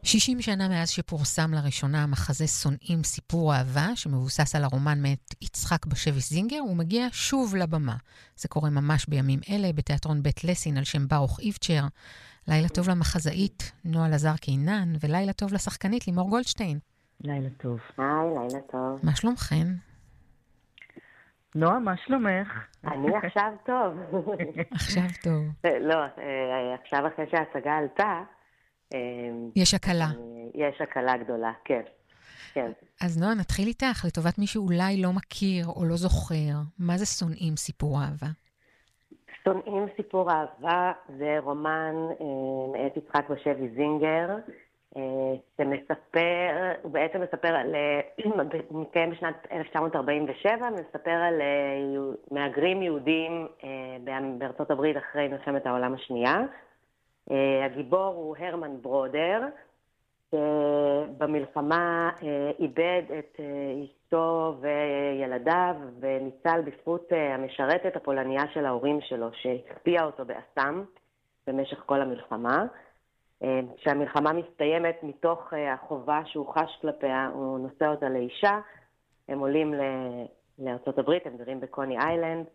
60 שנה מאז שפורסם לראשונה המחזה שונאים סיפור אהבה, שמבוסס על הרומן מאת יצחק בשביס זינגר, הוא מגיע שוב לבמה. זה קורה ממש בימים אלה בתיאטרון בית לסין על שם ברוך איבצ'ר. לילה טוב למחזאית נועה לזר קינן, ולילה טוב לשחקנית לימור גולדשטיין. לילה טוב. לילה טוב. מה שלומכן? נועה, מה שלומך? אני עכשיו טוב. עכשיו טוב. לא, עכשיו אחרי שההצגה עלתה, יש הקלה. יש הקלה גדולה, כן. כן. אז נועה, נתחיל איתך, לטובת מי שאולי לא מכיר או לא זוכר, מה זה שונאים סיפור אהבה? שונאים סיפור אהבה זה רומן מאת יצחק בשביס זינגר, שמספר, הוא בעצם מספר על, מתקיים בשנת 1947, מספר על מהגרים יהודים בארצות הברית אחרי מלחמת העולם השנייה. הגיבור הוא הרמן ברודר, שבמלחמה איבד את אשתו וילדיו וניצל בזכות המשרתת הפולניה של ההורים שלו, שהקפיאה אותו באסם במשך כל המלחמה. כשהמלחמה מסתיימת, מתוך החובה שהוא חש כלפיה, הוא נושא אותה לאישה. הם עולים לארצות הברית, הם גרים בקוני איילנד,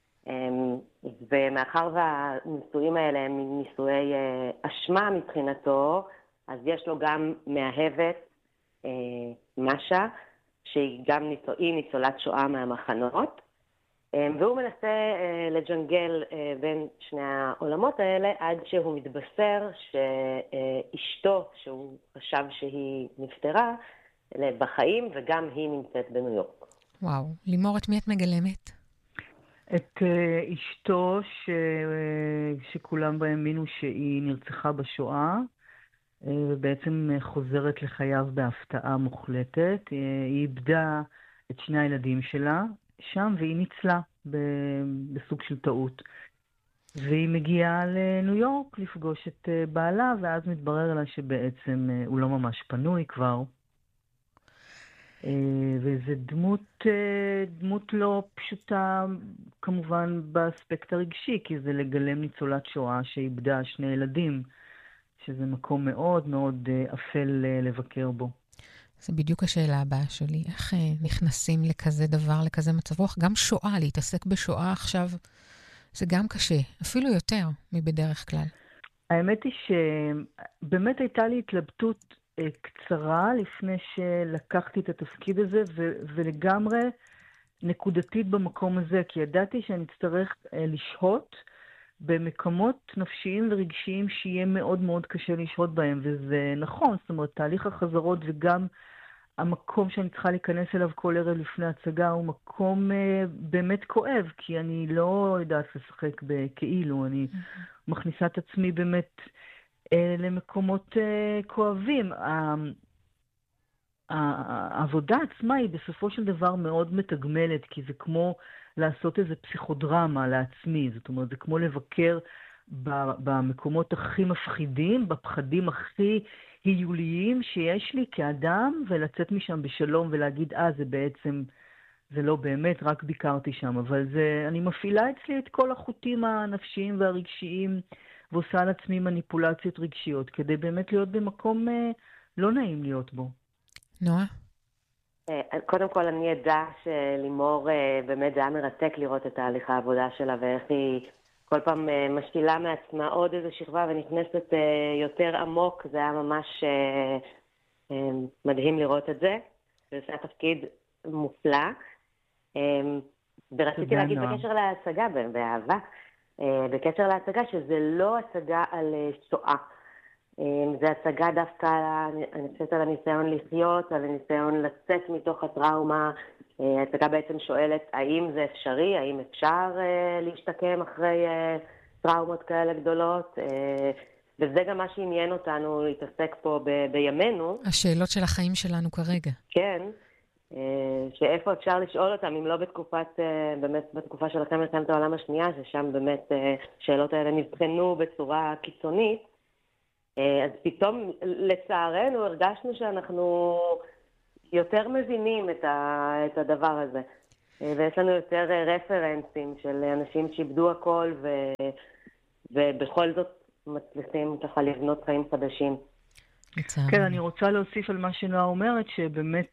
ומאחר והנישואים האלה הם נישואי אשמה מבחינתו, אז יש לו גם מאהבת, משה, שהיא גם ניצולת שואה מהמחנות, והוא מנסה לג'נגל בין שני העולמות האלה, עד שהוא מתבשר שאשתו, שהוא חשב שהיא נפטרה, בחיים, וגם היא נמצאת בניו יורק. וואו, לימור, את מי את מגלמת? את אשתו שכולם האמינו שהיא נרצחה בשואה, ובעצם חוזרת לחייו בהפתעה מוחלטת. היא איבדה את שני הילדים שלה שם, והיא ניצלה בסוג של טעות. והיא מגיעה לניו יורק לפגוש את בעלה, ואז מתברר לה שבעצם הוא לא ממש פנוי כבר. וזה דמות לא פשוטה כמובן באספקט הרגשי, כי זה לגלם ניצולת שואה שאיבדה שני ילדים, שזה מקום מאוד מאוד אפל לבקר בו. זה בדיוק השאלה הבאה שלי. איך נכנסים לכזה דבר, לכזה מצב רוח? גם שואה, להתעסק בשואה עכשיו, זה גם קשה, אפילו יותר מבדרך כלל. האמת היא שבאמת הייתה לי התלבטות קצרה לפני שלקחתי את התפקיד הזה, ולגמרי נקודתית במקום הזה, כי ידעתי שאני אצטרך לשהות במקומות נפשיים ורגשיים שיהיה מאוד מאוד קשה לשהות בהם, וזה נכון, זאת אומרת, תהליך החזרות וגם המקום שאני צריכה להיכנס אליו כל ערב לפני הצגה הוא מקום באמת כואב, כי אני לא יודעת לשחק בכאילו, אני מכניסה את עצמי באמת למקומות כואבים. העבודה עצמה היא בסופו של דבר מאוד מתגמלת, כי זה כמו לעשות איזה פסיכודרמה לעצמי, זאת אומרת, זה כמו לבקר במקומות הכי מפחידים, בפחדים הכי היוליים שיש לי כאדם, ולצאת משם בשלום ולהגיד, זה בעצם, זה לא באמת, רק ביקרתי שם, אבל אני מפעילה אצלי את כל החוטים הנפשיים והרגשיים, ועושה על עצמי מניפולציות רגשיות, כדי באמת להיות במקום לא נעים להיות בו. נועה? קודם כל אני ידע שלימור באמת זה היה מרתק לראות את תהליך העבודה שלה, ואיך היא כל פעם משתילה מעצמה עוד איזו שכבה ונכנסת יותר עמוק. זה היה ממש מדהים לראות את זה. זה היה תפקיד מופלא. ורציתי להגיד בקשר להצגה, באהבה, בקשר להצגה שזה לא הצגה על שואה. זה הצגה דווקא, אני חושבת על הניסיון לחיות, על הניסיון לצאת מתוך הטראומה. ההצגה בעצם שואלת האם זה אפשרי, האם אפשר להשתקם אחרי טראומות כאלה גדולות, וזה גם מה שעניין אותנו להתעסק פה בימינו. השאלות של החיים שלנו כרגע. כן, שאיפה אפשר לשאול אותם, אם לא באמת בתקופה של מלחמת העולם השנייה, ששם באמת שאלות האלה נבחנו בצורה קיצונית. אז פתאום לצערנו הרגשנו שאנחנו יותר מבינים את הדבר הזה. ויש לנו יותר רפרנסים של אנשים שאיבדו הכל ובכל זאת מצליחים ככה לבנות חיים חדשים. כן, אני רוצה להוסיף על מה שנועה אומרת, שבאמת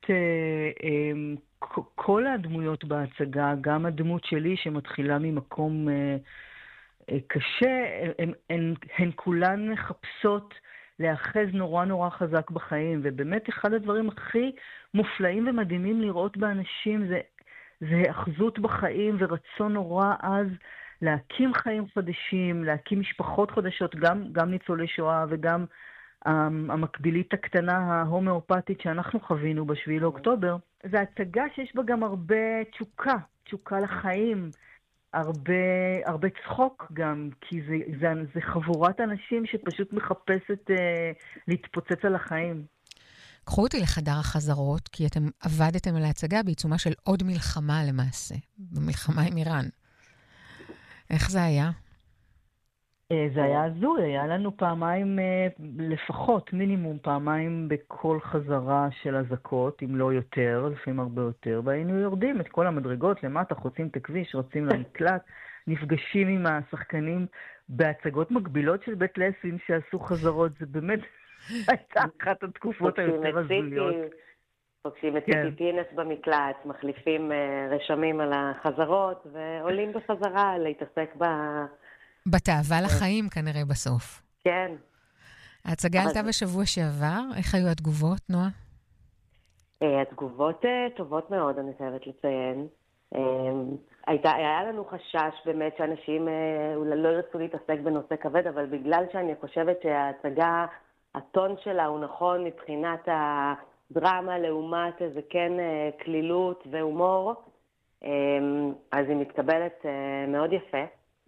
כל הדמויות בהצגה, גם הדמות שלי שמתחילה ממקום קשה, הן כולן מחפשות להאחז נורא נורא חזק בחיים, ובאמת אחד הדברים הכי מופלאים ומדהימים לראות באנשים זה האחזות בחיים ורצון נורא עז להקים חיים חדשים, להקים משפחות חדשות, גם ניצולי שואה וגם המקבילית הקטנה ההומאופתית שאנחנו חווינו ב7 לאוקטובר. זו הצגה שיש בה גם הרבה תשוקה לחיים, הרבה צחוק גם, כי זה חבורת אנשים שפשוט מחפשת להתפוצץ על החיים. קחו אותי לחדר החזרות, כי אתם עבדתם על ההצגה בעיצומה של עוד מלחמה למעשה, במלחמה עם איראן. איך זה היה? זה היה הזוי, היה לנו פעמיים, לפחות מינימום פעמיים בכל חזרה של אזעקות, אם לא יותר, לפעמים הרבה יותר, והיינו יורדים את כל המדרגות למטה, חוצים את הכביש, רצים למקלט, נפגשים עם השחקנים בהצגות מקבילות של בית לסין שעשו חזרות, זה באמת הייתה אחת התקופות היותר הזויות. פוגשים את ציפי פינס במקלט, מחליפים רשמים על החזרות, ועולים בחזרה להתעסק בתאווה לחיים כנראה בסוף. כן. ההצגה עלתה בשבוע שעבר, איך היו התגובות, נועה? התגובות טובות מאוד, אני חייבת לציין. היה לנו חשש באמת שאנשים אולי לא ירצו להתעסק בנושא כבד, אבל בגלל שאני חושבת שההצגה, הטון שלה הוא נכון מבחינת הדרמה לעומת איזה כן כלילות והומור, אז היא מתקבלת מאוד יפה.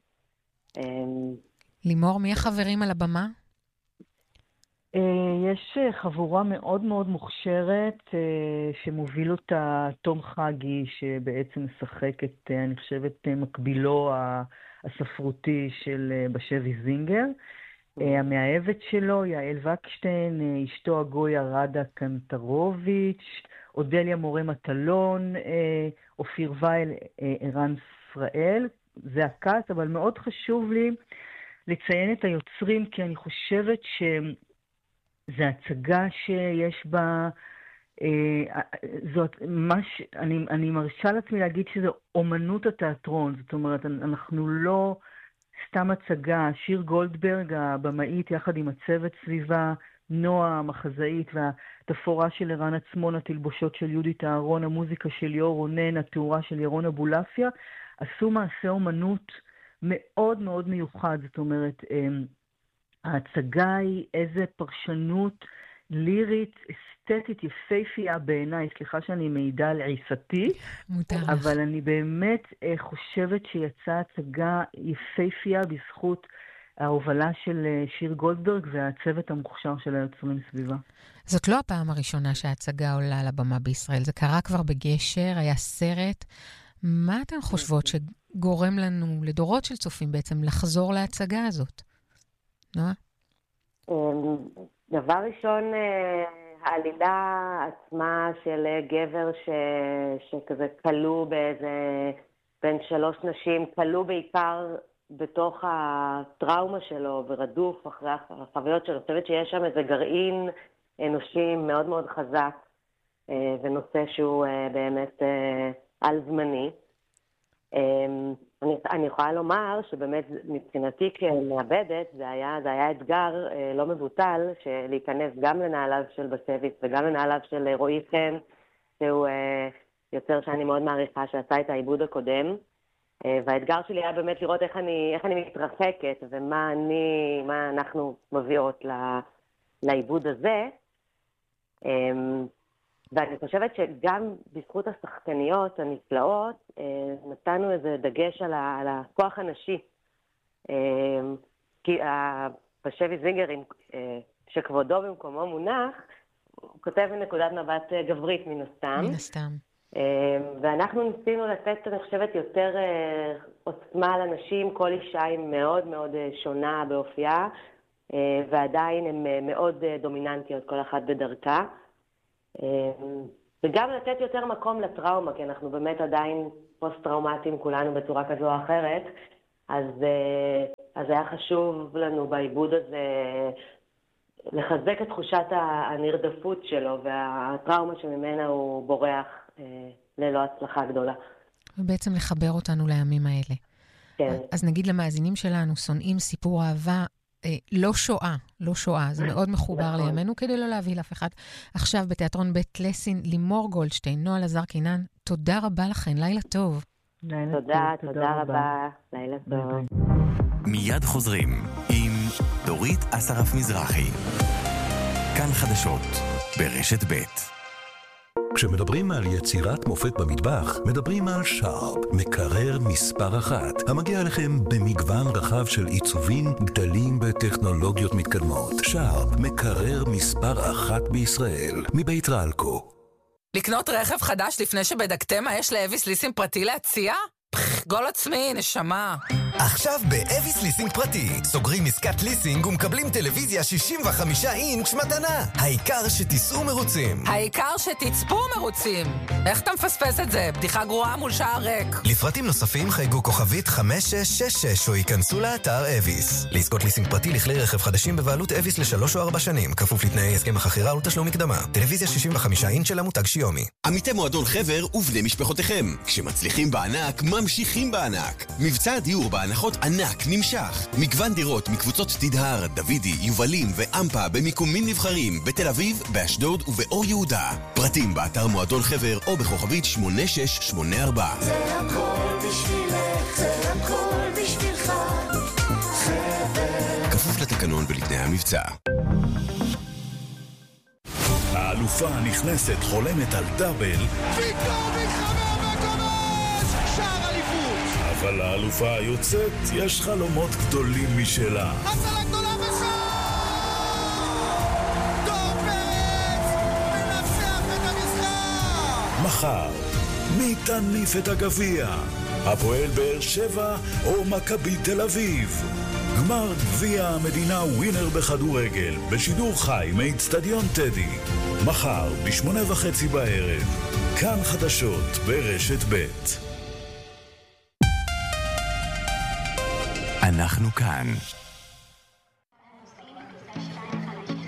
לימור, מי החברים על הבמה? יש חבורה מאוד מאוד מוכשרת שמוביל אותה תום חגי, שבעצם משחק את, אני חושבת, מקבילו הספרותי של בשבי זינגר. המאהבת שלו, יעל וקשטיין, אשתו הגויה רדה קנטרוביץ', אודליה מורה מטלון, אופיר וייל, ערן ישראל. זה הקאסט, אבל מאוד חשוב לי לציין את היוצרים, כי אני חושבת שזו הצגה שיש בה, אני מרשה לעצמי להגיד שזה אומנות התיאטרון, זאת אומרת, אנחנו לא סתם הצגה, שיר גולדברג, הבמאית, יחד עם הצוות סביבה, נועה, המחזאית, והתפאורה של ערן עצמון, התלבושות של יהודית אהרון, המוזיקה של ליאור רונן, התאורה של ירון אבולעפיה, עשו מעשה אומנות מאוד מאוד מיוחד. זאת אומרת, ההצגה היא איזה פרשנות לירית, אסתטית, יפהפייה בעיניי, סליחה שאני מעידה על עיסתי, אבל אני באמת חושבת שיצאה הצגה יפהפייה בזכות ההובלה של שיר גולדברג והצוות המוכשר של היוצרים סביבה. זאת לא הפעם הראשונה שההצגה עולה על הבמה בישראל, זה קרה כבר בגשר, היה סרט. מה אתן חושבות שגורם לנו, לדורות של צופים בעצם, לחזור להצגה הזאת? נועה? דבר ראשון, העלילה עצמה של גבר שכזה קלו באיזה, בין 3 נשים, קלו בעיקר בתוך הטראומה שלו ורדוף אחרי החוויות שלו. אני חושבת שיש שם איזה גרעין אנושי מאוד מאוד חזק, ונושא שהוא באמת על זמני. אני יכולה לומר שבאמת מבחינתי כמעבדת זה היה אתגר לא מבוטל להיכנס גם לנעליו של בשביס וגם לנעליו של רועי חן, שהוא יוצר שאני מאוד מעריכה שעשה את העיבוד הקודם, והאתגר שלי היה באמת לראות איך אני מתרחקת ומה אנחנו מביאות לעיבוד הזה. ואני חושבת שגם בזכות השחקניות הנפלאות, נתנו איזה דגש על הכוח הנשי. כי בשבי זינגר, שכבודו במקומו מונח, הוא כותב מנקודת מבט גברית מן הסתם. מן הסתם. ואנחנו ניסינו לתת, אני חושבת, יותר עוצמה לנשים. כל אישה היא מאוד מאוד שונה באופייה, ועדיין הן מאוד דומיננטיות, כל אחת בדרכה. וגם לתת יותר מקום לטראומה, כי אנחנו באמת עדיין פוסט-טראומטיים כולנו בצורה כזו או אחרת, אז היה חשוב לנו בעיבוד הזה לחזק את תחושת הנרדפות שלו והטראומה שממנה הוא בורח ללא הצלחה גדולה. ובעצם לחבר אותנו לימים האלה. כן. אז נגיד למאזינים שלנו, שונאים סיפור אהבה, לא שואה, זה מאוד מחובר לימינו, כדי לא להביא לאף אחד. עכשיו בתיאטרון בית לסין, לימור גולדשטיין, נועה לזר קינן, תודה רבה לכן, לילה טוב. תודה רבה, לילה טוב. מיד חוזרים עם דורית אסרף מזרחי. כאן חדשות ברשת ב'. כשמדברים על יצירת מופת במטבח, מדברים על שרפ, מקרר מספר 1, המגיע לכם במגוון רחב של עיצובים, גדלים וטכנולוגיות מתקדמות. שרפ, מקרר מספר 1 בישראל, מבית רלקו. לקנות רכב חדש לפני שבדקתם מה יש לאביס ליסינג פרטי להציע? גול עצמי, נשמה. עכשיו באביס ליסינג פרטי, סוגרים עסקת ליסינג ומקבלים טלוויזיה 65 אינץ' מתנה. העיקר שתיסעו מרוצים. העיקר שתצפו מרוצים. איך אתה מפספס את זה? בדיחה גרועה מול שער ריק. לפרטים נוספים חייגו כוכבית 5666 או ייכנסו לאתר אביס. לעסקות ליסינג פרטי לכלי רכב חדשים בבעלות אביס ל3 או 4 שנים, כפוף לתנאי הסכם החכירה ותשלום מקדמה. טלוויזיה 65 אינץ' של המותג שיומי. עמיתי מועדון חבר ובני משפחותיכם. כשמצליחים בענק, ממשיכים בענק. מבצע דיור בהנחות ענק נמשך. מגוון דירות מקבוצות תדהר, דוידי, יובלים ואמפה במיקומים נבחרים בתל אביב, באשדוד ובאור יהודה. פרטים באתר מועדון חבר או בכוכבית 8684. זה הכל בשבילך, זה הכל בשבילך. חבר. כפוף לתקנון ולתנאי המבצע. האלופה הנכנסת חולמת על דאבל. פתאום מתחבר וכובש! שער אליפות! אבל האלופה היוצאת יש חלומות גדולים משלה. הצלה גדולה בשער! דור פרץ מנצח את המשחק! מחר, מי תניף את הגביע? הפועל באר שבע או מכבי תל אביב? גמר גביע המדינה ווינר בכדורגל בשידור חי מאצטדיון טדי. מחר ב8:30 בערב. כאן חדשות ברשת ב'. אנחנו כאן.